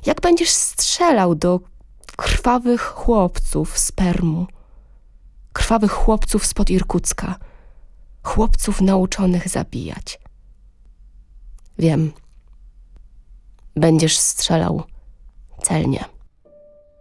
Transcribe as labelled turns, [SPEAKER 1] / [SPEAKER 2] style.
[SPEAKER 1] Jak będziesz strzelał do krwawych chłopców z Permu, krwawych chłopców spod Irkucka, chłopców nauczonych zabijać. Wiem, będziesz strzelał celnie.